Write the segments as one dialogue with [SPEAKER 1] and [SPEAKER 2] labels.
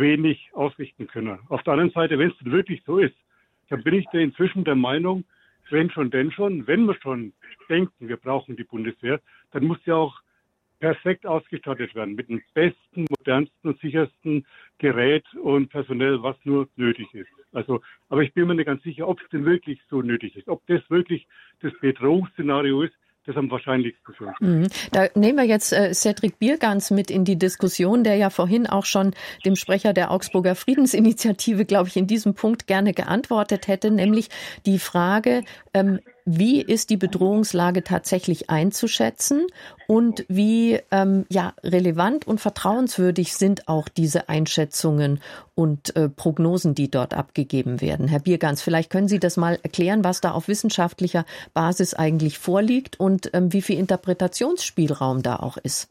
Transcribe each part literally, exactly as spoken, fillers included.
[SPEAKER 1] wenig ausrichten können. Auf der anderen Seite, wenn es wirklich so ist, dann bin ich da inzwischen der Meinung, wenn schon, denn schon, wenn wir schon denken, wir brauchen die Bundeswehr, dann muss sie auch perfekt ausgestattet werden mit dem besten, modernsten und sichersten Gerät und Personell, was nur nötig ist. Also, aber ich bin mir nicht ganz sicher, ob es denn wirklich so nötig ist, ob das wirklich das Bedrohungsszenario ist, das am wahrscheinlichsten für uns.
[SPEAKER 2] Mhm. Da nehmen wir jetzt äh, Cedric Biergans mit in die Diskussion, der ja vorhin auch schon dem Sprecher der Augsburger Friedensinitiative, glaube ich, in diesem Punkt gerne geantwortet hätte, nämlich die Frage, ähm, wie ist die Bedrohungslage tatsächlich einzuschätzen und wie ähm, ja, relevant und vertrauenswürdig sind auch diese Einschätzungen und äh, Prognosen, die dort abgegeben werden. Herr Biergans, vielleicht können Sie das mal erklären, was da auf wissenschaftlicher Basis eigentlich vorliegt und ähm, wie viel Interpretationsspielraum da auch ist.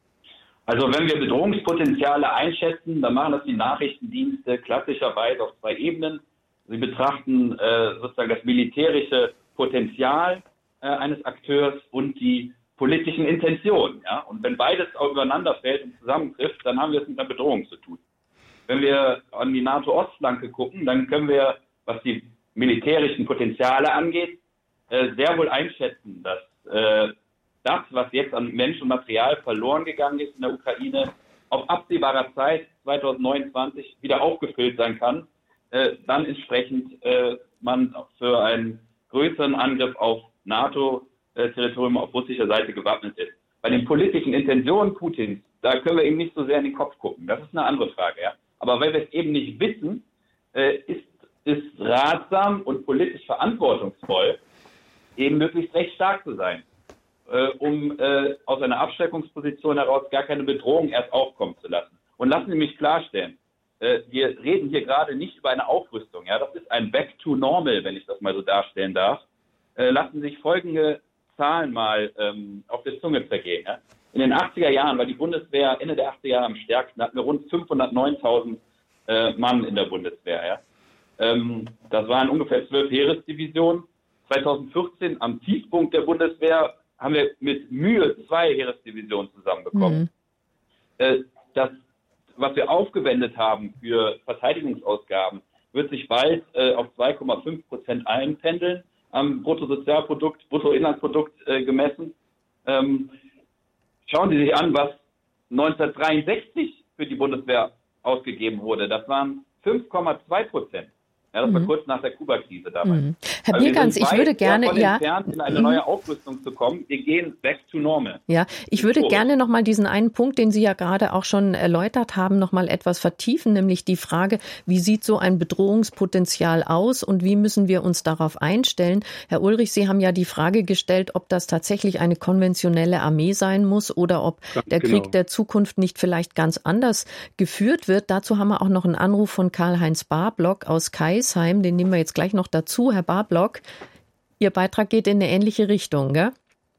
[SPEAKER 3] Also wenn wir Bedrohungspotenziale einschätzen, dann machen das die Nachrichtendienste klassischerweise auf zwei Ebenen. Sie betrachten äh, sozusagen das militärische Potenzial äh, eines Akteurs und die politischen Intentionen. Ja? Und wenn beides auch übereinander fällt und zusammentrifft, dann haben wir es mit einer Bedrohung zu tun. Wenn wir an die NATO-Ostflanke gucken, dann können wir, was die militärischen Potenziale angeht, äh, sehr wohl einschätzen, dass äh, das, was jetzt an Mensch und Material verloren gegangen ist in der Ukraine, auf absehbarer Zeit zwanzig neunundzwanzig wieder aufgefüllt sein kann, äh, dann entsprechend äh, man für einen größeren Angriff auf NATO-Territorium auf russischer Seite gewappnet ist. Bei den politischen Intentionen Putins, da können wir ihm nicht so sehr in den Kopf gucken. Das ist eine andere Frage. Ja? Aber weil wir es eben nicht wissen, äh, ist es ratsam und politisch verantwortungsvoll, eben möglichst recht stark zu sein, äh, um äh, aus einer Abschreckungsposition heraus gar keine Bedrohung erst aufkommen zu lassen. Und lassen Sie mich klarstellen, äh, wir reden hier gerade nicht über eine Aufrüstung. Ja, das ist ein Back to Normal, wenn ich das mal so darstellen darf. Äh, lassen sich folgende Zahlen mal ähm, auf der Zunge zergehen. Ja? In den achtziger Jahren war die Bundeswehr Ende der achtziger Jahre am stärksten, hatten wir rund fünfhundertneuntausend äh, Mann in der Bundeswehr. Ja? Ähm, das waren ungefähr zwölf Heeresdivisionen. zweitausendvierzehn am Tiefpunkt der Bundeswehr haben wir mit Mühe zwei Heeresdivisionen zusammenbekommen. Mhm. Äh, das, was wir aufgewendet haben für Verteidigungsausgaben, wird sich bald äh, auf zwei Komma fünf Prozent einpendeln, am Bruttosozialprodukt, Bruttoinlandsprodukt äh, gemessen. Ähm, schauen Sie sich an, was neunzehnhundertdreiundsechzig für die Bundeswehr ausgegeben wurde. Das waren fünf Komma zwei Prozent. Ja, das war mhm. kurz nach der Kuba-Krise damals.
[SPEAKER 2] Mhm. Herr also Biergans, ich würde gerne,
[SPEAKER 3] davon
[SPEAKER 2] ja,
[SPEAKER 3] entfernt, in eine neue Aufrüstung zu kommen. Wir gehen back to normal.
[SPEAKER 2] Ja, ich würde gerne noch mal diesen einen Punkt, den Sie ja gerade auch schon erläutert haben, noch mal etwas vertiefen, nämlich die Frage, wie sieht so ein Bedrohungspotenzial aus und wie müssen wir uns darauf einstellen? Herr Ulrich, Sie haben ja die Frage gestellt, ob das tatsächlich eine konventionelle Armee sein muss oder ob ja, der genau. Krieg der Zukunft nicht vielleicht ganz anders geführt wird. Dazu haben wir auch noch einen Anruf von Karl-Heinz Barblock aus Kaisheim. Den nehmen wir jetzt gleich noch dazu. Herr Barblock, Ihr Beitrag geht in eine ähnliche Richtung, gell?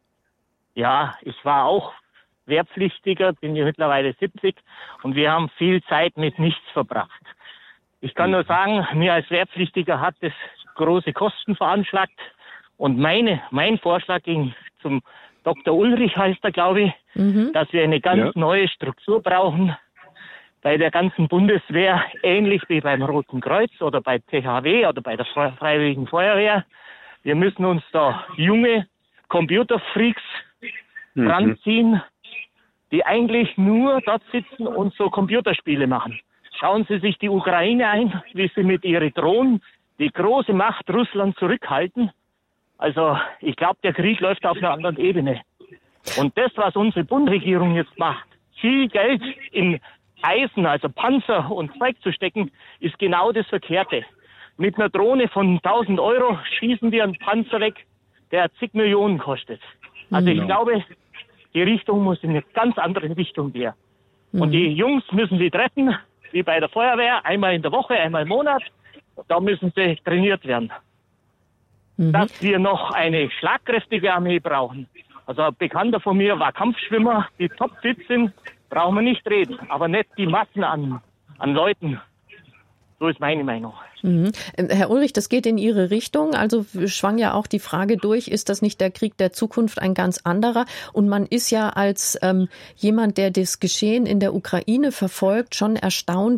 [SPEAKER 4] Ja, ich war auch Wehrpflichtiger, bin ja mittlerweile siebzig und wir haben viel Zeit mit nichts verbracht. Ich kann nur sagen, mir als Wehrpflichtiger hat es große Kosten veranschlagt und meine, mein Vorschlag ging zum Doktor Ulrich, heißt er, glaube ich, mhm. dass wir eine ganz ja. neue Struktur brauchen, bei der ganzen Bundeswehr, ähnlich wie beim Roten Kreuz oder bei T H W oder bei der Freiwilligen Feuerwehr. Wir müssen uns da junge Computerfreaks mhm. ranziehen, die eigentlich nur dort sitzen und so Computerspiele machen. Schauen Sie sich die Ukraine ein, wie sie mit ihren Drohnen die große Macht Russland zurückhalten. Also ich glaube, der Krieg läuft auf einer anderen Ebene. Und das, was unsere Bundesregierung jetzt macht, viel Geld in Eisen, also Panzer und Zeug zu stecken, ist genau das Verkehrte. Mit einer Drohne von tausend Euro schießen wir einen Panzer weg, der zig Millionen kostet. Also ich mhm. glaube, die Richtung muss in eine ganz andere Richtung gehen. Mhm. Und die Jungs müssen sie treffen, wie bei der Feuerwehr, einmal in der Woche, einmal im Monat. Da müssen sie trainiert werden. Mhm. Dass wir noch eine schlagkräftige Armee brauchen. Also ein Bekannter von mir war Kampfschwimmer, die topfit sind, brauchen wir nicht reden, aber nicht die Massen an, an Leuten. So ist meine Meinung.
[SPEAKER 2] Mhm. Herr Ulrich, das geht in Ihre Richtung. Also schwang ja auch die Frage durch, ist das nicht der Krieg der Zukunft ein ganz anderer? Und man ist ja als ähm, jemand, der das Geschehen in der Ukraine verfolgt, schon erstaunt,